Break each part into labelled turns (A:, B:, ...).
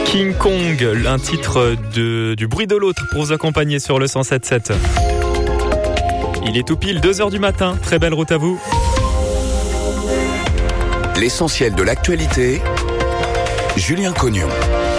A: King Kong, un titre du bruit de l'autre pour vous accompagner sur le 107.7. Il est tout pile 2h du matin. Très belle route à vous.
B: L'essentiel de l'actualité, Julien Cognon.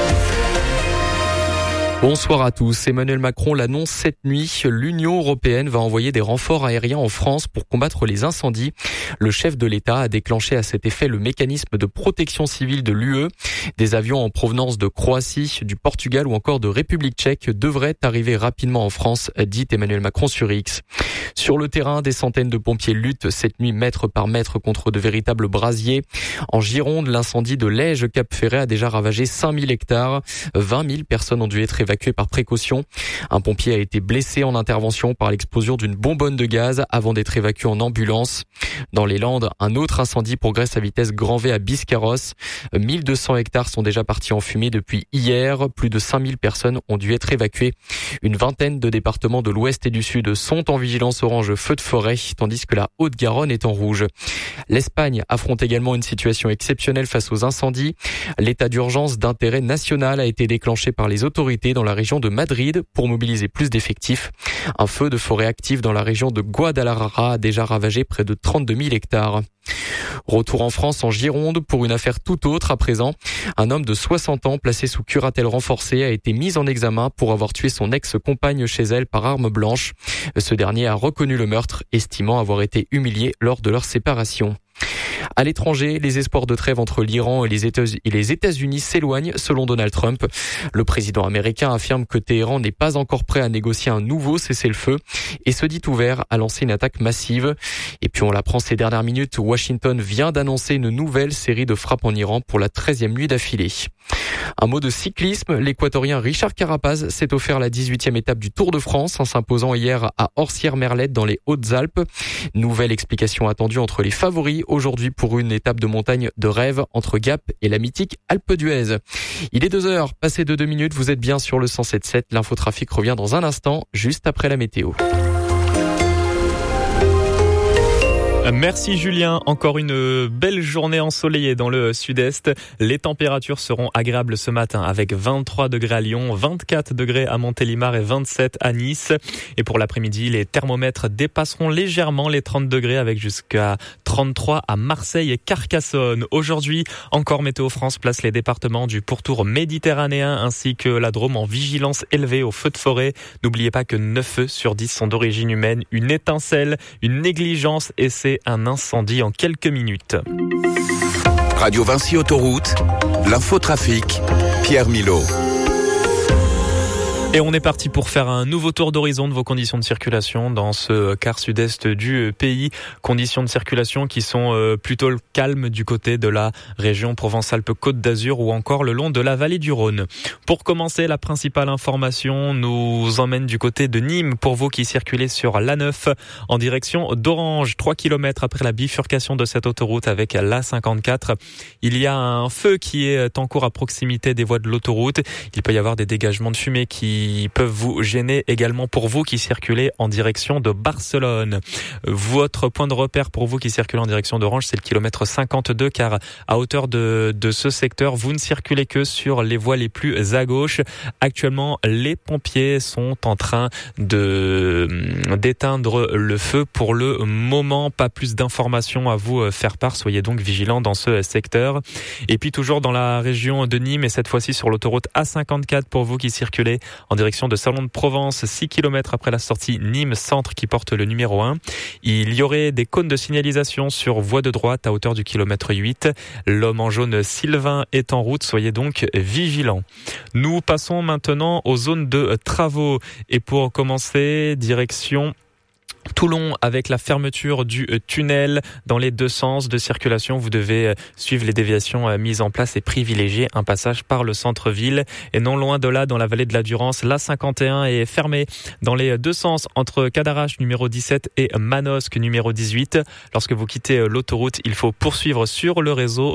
C: Bonsoir à tous. Emmanuel Macron l'annonce cette nuit. L'Union européenne va envoyer des renforts aériens en France pour combattre les incendies. Le chef de l'État a déclenché à cet effet le mécanisme de protection civile de l'UE. Des avions en provenance de Croatie, du Portugal ou encore de République tchèque devraient arriver rapidement en France, dit Emmanuel Macron sur X. Sur le terrain, des centaines de pompiers luttent cette nuit mètre par mètre contre de véritables brasiers. En Gironde, l'incendie de Lège-Cap-Ferret a déjà ravagé 5000 hectares. 20 000 personnes ont dû être évacué par précaution. Un pompier a été blessé en intervention par l'explosion d'une bonbonne de gaz avant d'être évacué en ambulance. Dans les Landes, un autre incendie progresse à vitesse grand V à Biscarrosse. 1200 hectares sont déjà partis en fumée depuis hier. Plus de 5000 personnes ont dû être évacuées. Une vingtaine de départements de l'Ouest et du Sud sont en vigilance orange feu de forêt, tandis que la Haute-Garonne est en rouge. L'Espagne affronte également une situation exceptionnelle face aux incendies. L'état d'urgence d'intérêt national a été déclenché par les autorités dans la région de Madrid pour mobiliser plus d'effectifs. Un feu de forêt actif dans la région de Guadalajara a déjà ravagé près de 32 000 hectares. Retour en France en Gironde pour une affaire tout autre à présent. Un homme de 60 ans placé sous curatelle renforcée a été mis en examen pour avoir tué son ex-compagne chez elle par arme blanche. Ce dernier a reconnu le meurtre, estimant avoir été humilié lors de leur séparation. À l'étranger, les espoirs de trêve entre l'Iran et les États-Unis s'éloignent selon Donald Trump. Le président américain affirme que Téhéran n'est pas encore prêt à négocier un nouveau cessez-le-feu et se dit ouvert à lancer une attaque massive. Et puis on l'apprend ces dernières minutes, Washington vient d'annoncer une nouvelle série de frappes en Iran pour la 13e nuit d'affilée. Un mot de cyclisme, l'Équatorien Richard Carapaz s'est offert la 18e étape du Tour de France en s'imposant hier à Orsières-Merlette dans les Hautes-Alpes. Nouvelle explication attendue entre les favoris aujourd'hui pour une étape de montagne de rêve entre Gap et la mythique Alpe d'Huez. Il est 2h, passé de 2 minutes, vous êtes bien sur le 107.7. L'infotrafic revient dans un instant, juste après la météo.
A: Merci Julien, encore une belle journée ensoleillée dans le sud-est. Les températures seront agréables ce matin avec 23 degrés à Lyon, 24 degrés à Montélimar et 27 à Nice. Et pour l'après-midi, les thermomètres dépasseront légèrement les 30 degrés avec jusqu'à 33 à Marseille et Carcassonne. Aujourd'hui, encore Météo France place les départements du pourtour méditerranéen ainsi que la Drôme en vigilance élevée aux feux de forêt. N'oubliez pas que 9 feux sur 10 sont d'origine humaine. Une étincelle, une négligence et c'est un incendie en quelques minutes.
B: Radio Vinci Autoroute, l'infotrafic, Pierre Milot.
A: Et on est parti pour faire un nouveau tour d'horizon de vos conditions de circulation dans ce quart sud-est du pays. Conditions de circulation qui sont plutôt calmes du côté de la région Provence-Alpes-Côte d'Azur ou encore le long de la vallée du Rhône. Pour commencer, la principale information nous emmène du côté de Nîmes pour vous qui circulez sur l'A9 en direction d'Orange. 3 km après la bifurcation de cette autoroute avec l'A54. Il y a un feu qui est en cours à proximité des voies de l'autoroute. Il peut y avoir des dégagements de fumée qui peuvent vous gêner également pour vous qui circulez en direction de Barcelone. Votre point de repère pour vous qui circulez en direction d'Orange, c'est le kilomètre 52 car à hauteur de ce secteur, vous ne circulez que sur les voies les plus à gauche. Actuellement, les pompiers sont en train d'éteindre le feu pour le moment. Pas plus d'informations à vous faire part. Soyez donc vigilants dans ce secteur. Et puis toujours dans la région de Nîmes et cette fois-ci sur l'autoroute A54 pour vous qui circulez en direction de Salon de Provence, 6 km après la sortie Nîmes Centre qui porte le numéro 1. Il y aurait des cônes de signalisation sur voie de droite à hauteur du kilomètre 8. L'homme en jaune Sylvain est en route, soyez donc vigilants. Nous passons maintenant aux zones de travaux et pour commencer, direction Toulon avec la fermeture du tunnel dans les deux sens de circulation. Vous devez suivre les déviations mises en place et privilégier un passage par le centre-ville. Et non loin de là, dans la vallée de la Durance, l'A51 est fermée dans les deux sens entre Cadarache numéro 17 et Manosque numéro 18. Lorsque vous quittez l'autoroute, il faut poursuivre sur le réseau